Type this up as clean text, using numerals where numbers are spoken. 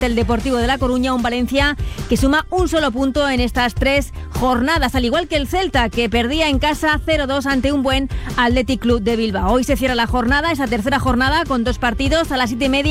El Deportivo de La Coruña, un Valencia que suma un solo punto en estas 3 jornadas, al igual que el Celta, que perdía en casa 0-2 ante un buen Athletic Club de Bilbao. Hoy se cierra la jornada, esa tercera jornada, con 2 partidos a las 7:30.